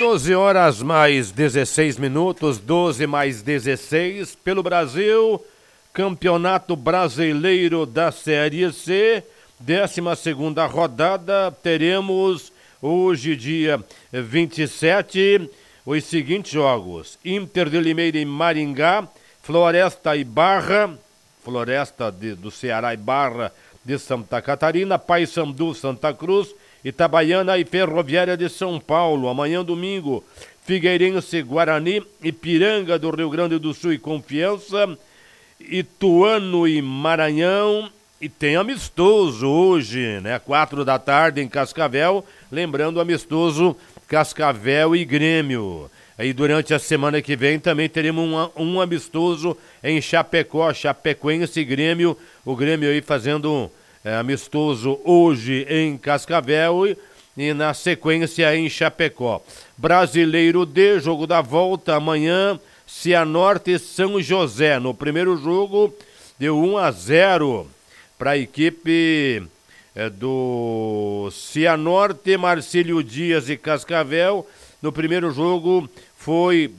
12 horas mais 16 minutos, 12 mais 16, pelo Brasil, Campeonato Brasileiro da Série C, 12ª rodada, teremos hoje, dia 27, os seguintes jogos: Inter de Limeira e Maringá, Floresta e Barra, do Ceará e Barra de Santa Catarina, Paysandu, Santa Cruz, Itabaiana e Ferroviária de São Paulo. Amanhã, domingo, Figueirense, Guarani, Ipiranga do Rio Grande do Sul e Confiança, Ituano e Maranhão. E tem amistoso hoje, né? 4 da tarde em Cascavel. Lembrando, amistoso Cascavel e Grêmio. Aí durante a semana que vem também teremos um amistoso em Chapecó, Chapecoense e Grêmio. O Grêmio aí fazendo amistoso hoje em Cascavel e na sequência em Chapecó. Brasileiro D, jogo da volta amanhã, Cianorte e São José. No primeiro jogo deu 1-0 para a equipe do Cianorte, Marcílio Dias e Cascavel. No primeiro jogo foi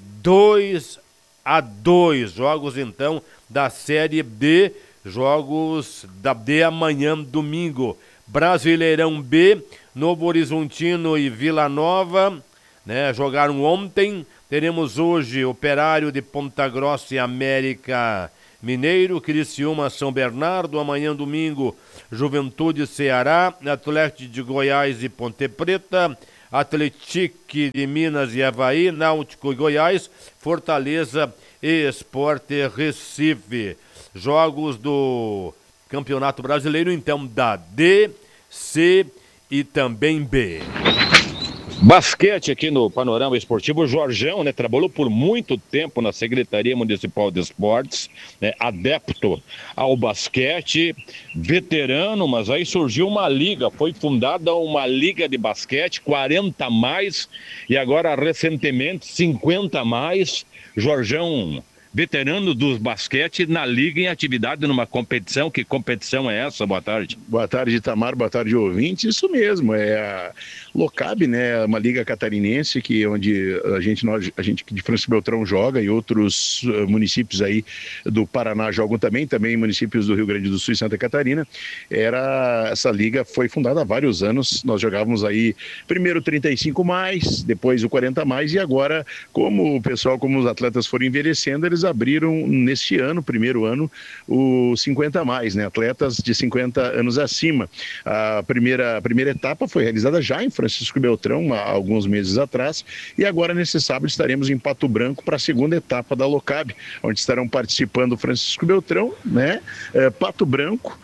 2-2. Jogos então da Série D, jogos da D amanhã, domingo. Brasileirão B, Novo Horizontino e Vila Nova, né, jogaram ontem. Teremos hoje Operário de Ponta Grossa e América Mineiro, Criciúma, São Bernardo. Amanhã, domingo, Juventude, Ceará, Atlético de Goiás e Ponte Preta, Atlético de Minas e Avaí, Náutico e Goiás, Fortaleza e Sport Recife. Jogos do Campeonato Brasileiro, então, da D, C e também B. Basquete aqui no Panorama Esportivo. O Jorgão, né, trabalhou por muito tempo na Secretaria Municipal de Esportes, né, adepto ao basquete, veterano, mas aí surgiu uma liga, foi fundada uma liga de basquete, 40 a mais, e agora recentemente 50 a mais. Jorgão, veterano do basquete na liga, em atividade numa competição. Que competição é essa? Boa tarde. Boa tarde, Itamar. Boa tarde, ouvinte. Isso mesmo, é a Locab, né? Uma liga catarinense onde a gente de Francisco Beltrão joga, e outros municípios aí do Paraná jogam também municípios do Rio Grande do Sul e Santa Catarina. Essa liga foi fundada há vários anos. Nós jogávamos aí primeiro 35 mais, depois o 40 mais, e agora, como os atletas foram envelhecendo, eles abriram neste ano, primeiro ano, o 50 mais, né? Atletas de 50 anos acima. A primeira etapa foi realizada já em Francisco Beltrão, há alguns meses atrás, e agora nesse sábado estaremos em Pato Branco para a segunda etapa da Locab, onde estarão participando Francisco Beltrão, né? Pato Branco,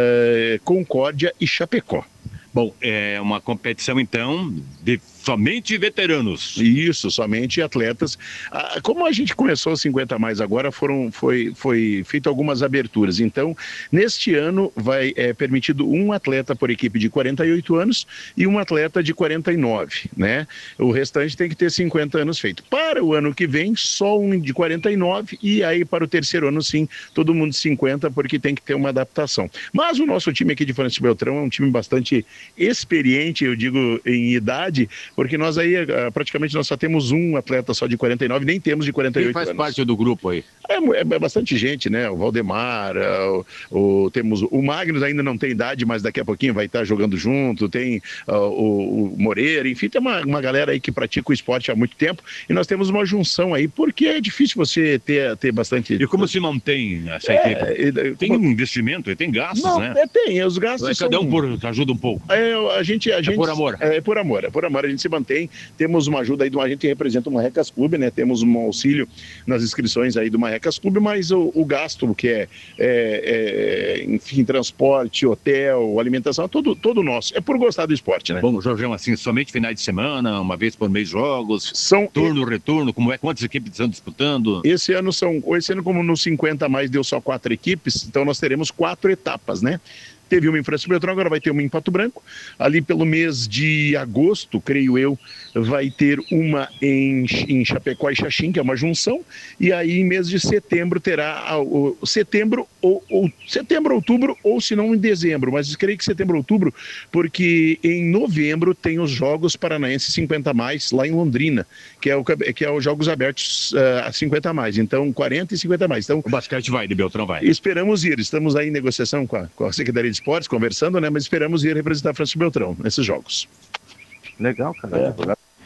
Concórdia e Chapecó. Bom, é uma competição então de somente veteranos. Isso, somente atletas. Como a gente começou os 50 mais agora, foi feito algumas aberturas. Então, neste ano vai permitido um atleta por equipe de 48 anos e um atleta de 49, né? O restante tem que ter 50 anos feito. Para o ano que vem, só um de 49, e aí para o terceiro ano, sim, todo mundo de 50, porque tem que ter uma adaptação. Mas o nosso time aqui de Francisco Beltrão é um time bastante experiente, eu digo, em idade, porque nós aí praticamente nós só temos um atleta só de 49, nem temos de 48 anos. Quem faz parte do grupo aí? É bastante gente, né? O Valdemar, temos o Magnus, ainda não tem idade, mas daqui a pouquinho vai estar jogando junto, tem o Moreira, enfim, tem uma galera aí que pratica o esporte há muito tempo, e nós temos uma junção aí, porque é difícil você ter bastante... E como se mantém essa equipe? Tem investimento, tem gastos, não, né? Tem, os gastos cada um ajuda um pouco. A gente por amor. É por amor, a gente se mantém, temos uma ajuda aí a gente representa uma Recas Clube, né? Temos um auxílio nas inscrições aí de uma Recas Clube, mas o gasto que enfim, transporte, hotel, alimentação, todo nosso. É por gostar do esporte, né? Bom, Jorgão, assim, somente finais de semana, uma vez por mês jogos, retorno, como é? Quantas equipes estão disputando? Esse ano, como no 50 mais deu só 4 equipes, então nós teremos 4 etapas, né? Teve uma em Francisco Beltrão, agora vai ter uma em Pato Branco. Ali pelo mês de agosto, creio eu, vai ter uma em Chapecó e Xaxim, que é uma junção. E aí em mês de setembro terá setembro, outubro, ou se não em dezembro. Mas creio que setembro, outubro, porque em novembro tem os Jogos Paranaenses 50+, lá em Londrina, que é os Jogos Abertos a 50+. Então 40 e 50+. Então, o basquete vai, de Beltrão vai. Esperamos ir. Estamos aí em negociação com a Secretaria de Esportes, conversando, né? Mas esperamos ir representar Francisco Beltrão nesses jogos. Legal, cara.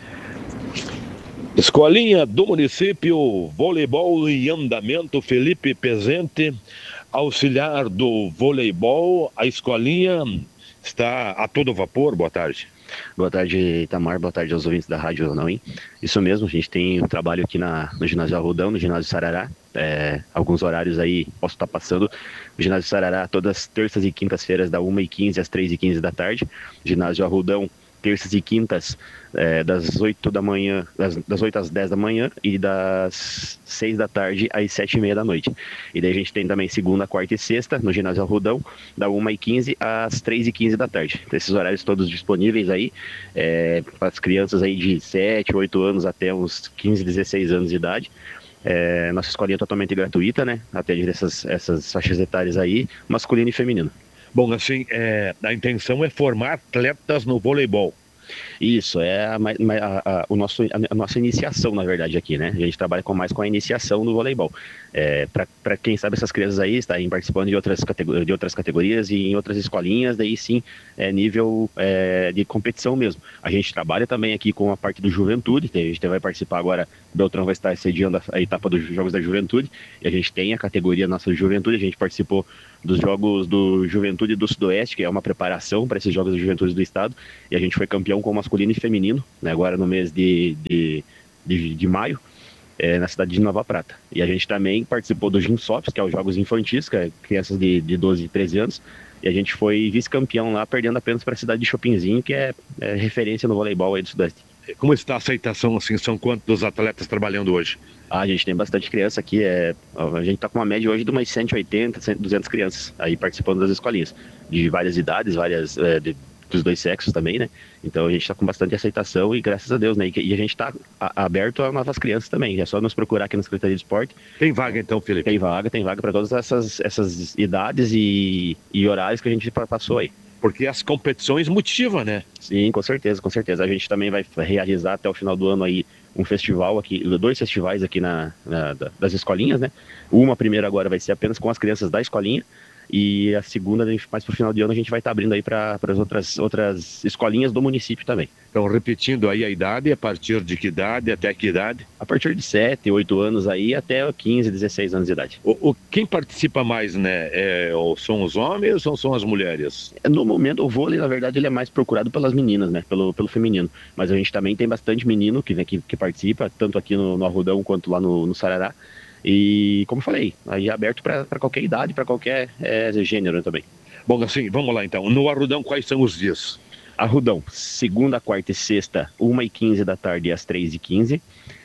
Escolinha do município, voleibol em andamento, Felipe Pezente, auxiliar do voleibol. A escolinha está a todo vapor. Boa tarde. Boa tarde, Itamar. Boa tarde aos ouvintes da Rádio Nauim. Isso mesmo, a gente tem um trabalho aqui no ginásio Arrudão, no ginásio Sarará. Alguns horários aí posso estar passando. O ginásio Sarará, todas terças e quintas-feiras, da 1h15 às 3h15 da tarde. Ginásio Arrudão, terças e quintas, das 8 da manhã, das 8 às 10 da manhã e das 6 da tarde às 7h30 da noite. E daí a gente tem também segunda, quarta e sexta no ginásio Arrudão, da 1h15 às 3h15 da tarde. Então, esses horários todos disponíveis aí para as crianças aí de 7, 8 anos até uns 15, 16 anos de idade. Nossa escolinha é totalmente gratuita, né? Atende essas faixas etárias aí, masculino e feminino. Bom, assim, a intenção é formar atletas no voleibol. Isso, a nossa iniciação, na verdade, aqui, né? A gente trabalha mais com a iniciação do voleibol. Para quem sabe, essas crianças aí estarem participando de outras categorias e em outras escolinhas, daí sim, nível de competição mesmo. A gente trabalha também aqui com a parte do Juventude, a gente vai participar agora, o Beltrão vai estar sediando a etapa dos Jogos da Juventude, e a gente tem a categoria nossa de Juventude, a gente participou dos Jogos do Juventude do Sudoeste, que é uma preparação para esses Jogos da Juventude do Estado, e a gente foi campeão com masculino e feminino, né, agora no mês de maio, na cidade de Nova Prata. E a gente também participou do Ginsops, que é os Jogos Infantis, que é crianças de 12 e 13 anos, e a gente foi vice-campeão lá, perdendo apenas para a cidade de Chopinzinho, que é referência no voleibol aí do Sudeste. Como está a aceitação, assim, são quantos atletas trabalhando hoje? A gente tem bastante criança aqui, a gente está com uma média hoje de umas 180, 200 crianças aí participando das escolinhas, de várias idades, dos dois sexos também, né? Então a gente está com bastante aceitação e graças a Deus, né? E a gente está aberto a novas crianças também, é só nos procurar aqui na Secretaria de Esporte. Tem vaga então, Felipe? Tem vaga para todas essas idades e horários que a gente passou aí. Porque as competições motivam, né? Sim, com certeza, com certeza. A gente também vai realizar até o final do ano aí um festival aqui, 2 festivais aqui das escolinhas, né? Uma primeira agora vai ser apenas com as crianças da escolinha e a segunda, mais pro final de ano, a gente vai estar abrindo aí para as outras escolinhas do município também. Então, repetindo aí a idade, a partir de que idade, até que idade? A partir de 7, 8 anos aí, até 15, 16 anos de idade. Quem participa mais, né? São os homens ou são as mulheres? No momento, o vôlei, na verdade, ele é mais procurado pelas meninas, né? Pelo feminino. Mas a gente também tem bastante menino que participa, tanto aqui no Arrudão quanto lá no Sarará. E, como eu falei, aí é aberto para qualquer idade, para qualquer gênero também. Bom, assim, vamos lá então. No Arrudão, quais são os dias? Arrudão, segunda, quarta e sexta, 1h15 da tarde às 3h15.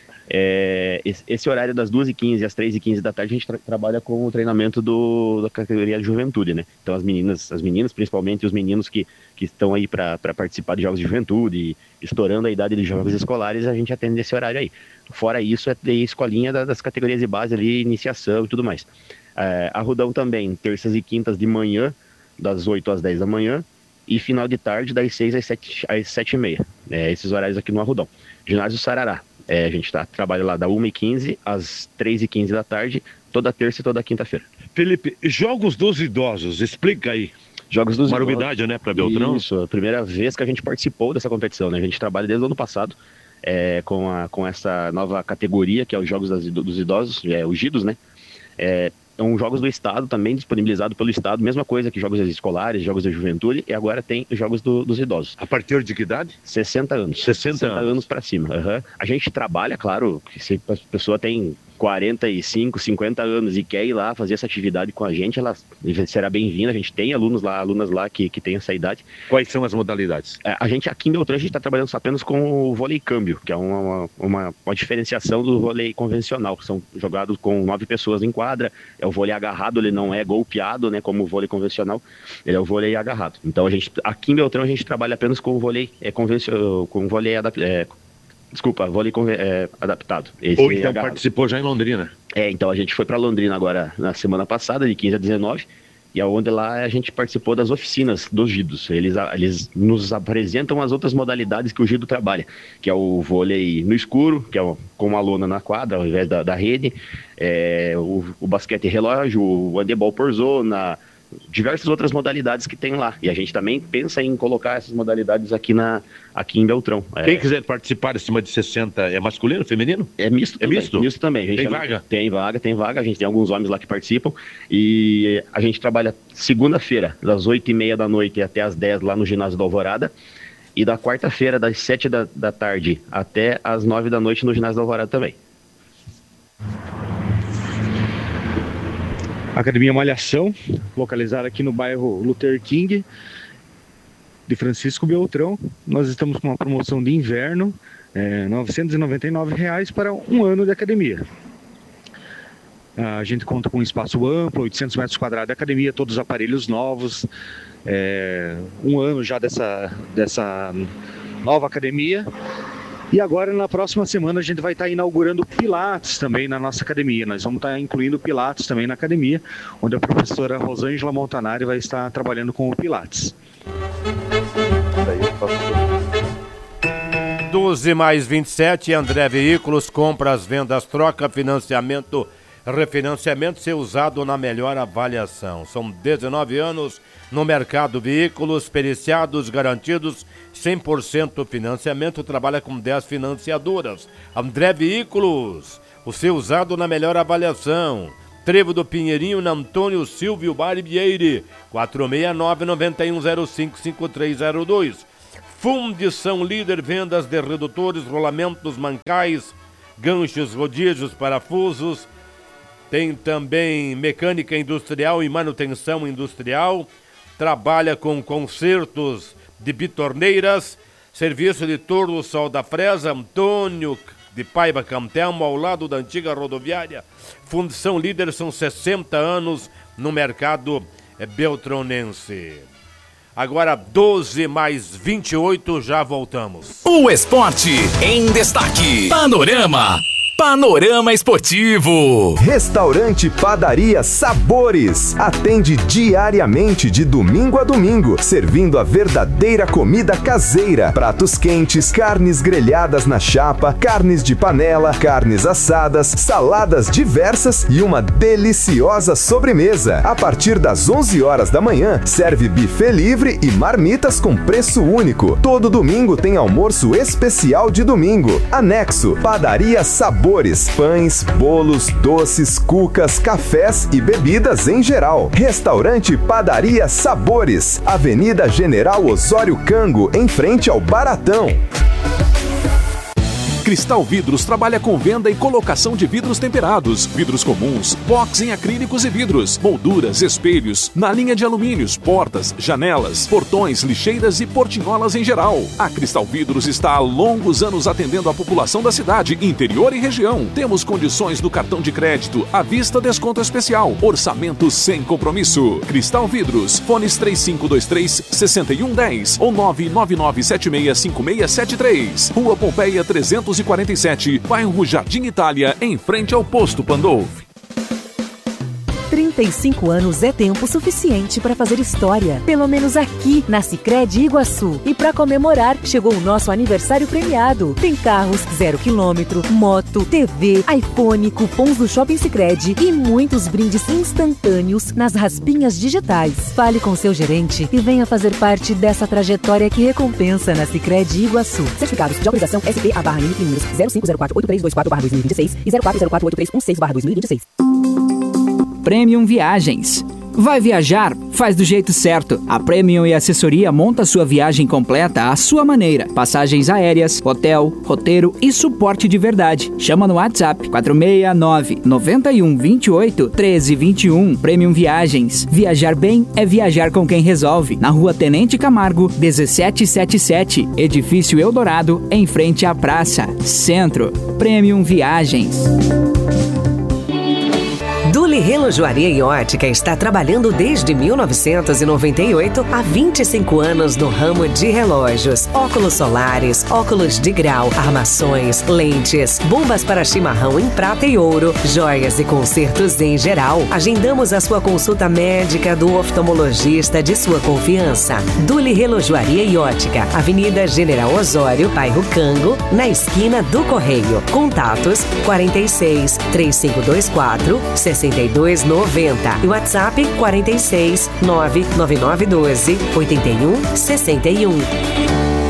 Esse horário das 2h15 às 3h15 da tarde a gente trabalha com o treinamento da categoria de juventude, né? Então as meninas principalmente, os meninos que estão aí para participar de jogos de juventude, estourando a idade de jogos escolares, a gente atende nesse horário aí. Fora isso, é ter escolinha das categorias de base ali, iniciação e tudo mais. Arrudão também, terças e quintas de manhã, das 8 às 10 da manhã, e final de tarde, das 6 às 7h30. Esses horários aqui no Arrudão. Ginásio Sarará. A gente trabalha lá da 1h15 às 3h15 da tarde, toda terça e toda quinta-feira. Felipe, Jogos dos Idosos, explica aí. Jogos dos Idosos. Uma Idosos. novidade, né, para Beltrão? Isso, a primeira vez que a gente participou dessa competição, né? A gente trabalha desde o ano passado com essa nova categoria, que é os Jogos dos Idosos, os GIDOS, né? São jogos do Estado também, disponibilizado pelo Estado, mesma coisa que jogos escolares, jogos da juventude, e agora tem jogos dos idosos. A partir de que idade? 60 anos. 60 anos para cima. Uhum. A gente trabalha, claro, que se a pessoa tem 45, 50 anos e quer ir lá fazer essa atividade com a gente, ela será bem-vinda. A gente tem alunas lá que tem essa idade. Quais são as modalidades? A gente aqui em Beltrão, a gente está trabalhando apenas com o vôlei câmbio, que é uma diferenciação do vôlei convencional, que são jogados com 9 pessoas em quadra. É o vôlei agarrado, ele não é golpeado, né, como o vôlei convencional, ele é o vôlei agarrado. Então aqui em Beltrão a gente trabalha apenas com o vôlei convencional, com o vôlei vôlei adaptado. Ou então participou já em Londrina. Então a gente foi para Londrina agora na semana passada, de 15 a 19, e aonde lá a gente participou das oficinas dos judos. Eles nos apresentam as outras modalidades que o judo trabalha, que é o vôlei no escuro, que é com a lona na quadra ao invés da rede, o basquete relógio, o handebol por zona, diversas outras modalidades que tem lá. E a gente também pensa em colocar essas modalidades aqui em Beltrão. Quem quiser participar acima de 60, é masculino ou feminino? É misto também. Misto também. Tem vaga? Tem vaga. A gente tem alguns homens lá que participam. E a gente trabalha segunda-feira, das 8h30 da noite até as 10 lá no ginásio da Alvorada. E da quarta-feira, das 7 da tarde até as 9 da noite no ginásio da Alvorada também. Academia Malhação, localizada aqui no bairro Luther King, de Francisco Beltrão. Nós estamos com uma promoção de inverno, R$ 999 para um ano de academia. A gente conta com um espaço amplo, 800 metros quadrados de academia, todos os aparelhos novos. Um ano já dessa nova academia. E agora, na próxima semana, a gente vai estar inaugurando Pilates também na nossa academia. Nós vamos estar incluindo Pilates também na academia, onde a professora Rosângela Montanari vai estar trabalhando com o Pilates. 12 mais 27, André Veículos, compras, vendas, troca, financiamento, refinanciamento, ser usado na melhor avaliação. São 19 anos no mercado, veículos periciados, garantidos, 100% financiamento, trabalha com 10 financiadoras. André Veículos, o seu usado na melhor avaliação. Trevo do Pinheirinho, na Antônio Silvio Barbieri, 469-9105-5302. Fundição Líder, vendas de redutores, rolamentos, mancais, ganchos, rodízios, parafusos. Tem também mecânica industrial e manutenção industrial. Trabalha com consertos de bitorneiras. Serviço de Torno Sol da Fresa, Antônio de Paiva Cantelmo, ao lado da antiga rodoviária. Fundição Líder, são 60 anos no mercado beltronense. Agora 12 mais 28, já voltamos. O esporte em destaque. Panorama Esportivo. Restaurante Padaria Sabores. Atende diariamente de domingo a domingo, servindo a verdadeira comida caseira. Pratos quentes, carnes grelhadas na chapa, carnes de panela, carnes assadas, saladas diversas e uma deliciosa sobremesa. A partir das 11 horas da manhã, serve buffet livre e marmitas com preço único. Todo domingo tem almoço especial de domingo. Anexo Padaria Sabores. Pães, bolos, doces, cucas, cafés e bebidas em geral. Restaurante Padaria Sabores, Avenida General Osório Cango, em frente ao Baratão. Cristal Vidros trabalha com venda e colocação de vidros temperados, vidros comuns, box em acrílicos e vidros, molduras, espelhos, na linha de alumínios, portas, janelas, portões, lixeiras e portinholas em geral. A Cristal Vidros está há longos anos atendendo a população da cidade, interior e região. Temos condições no cartão de crédito, à vista desconto especial, orçamento sem compromisso. Cristal Vidros, fones 3523-6110 ou 999765673. Rua Pompeia 347, bairro Jardim Itália, em frente ao Posto Pandolfi. 35 anos é tempo suficiente para fazer história, pelo menos aqui na Sicredi Iguaçu. E para comemorar, chegou o nosso aniversário premiado. Tem carros 0 km, moto, TV, iPhone, cupons do Shopping Sicredi e muitos brindes instantâneos nas raspinhas digitais. Fale com seu gerente e venha fazer parte dessa trajetória que recompensa na Sicredi Iguaçu. Certificados de autorização SP/NIC números 05048324/2026 e 04048316/2026. Premium Viagens. Vai viajar? Faz do jeito certo. A Premium e Assessoria monta sua viagem completa à sua maneira. Passagens aéreas, hotel, roteiro e suporte de verdade. Chama no WhatsApp 469-9128-1321. Premium Viagens. Viajar bem é viajar com quem resolve. Na Rua Tenente Camargo, 1777. Edifício Eldorado, em frente à praça. Centro. Premium Viagens. Duli Relojoaria e Ótica está trabalhando desde 1998 há 25 anos no ramo de relógios, óculos solares, óculos de grau, armações, lentes, bombas para chimarrão em prata e ouro, joias e consertos em geral. Agendamos a sua consulta médica do oftalmologista de sua confiança. Duli Relojoaria e Ótica, Avenida General Osório, bairro Cango, na esquina do Correio. Contatos 46 3524 6290 e WhatsApp 46 99912 8161.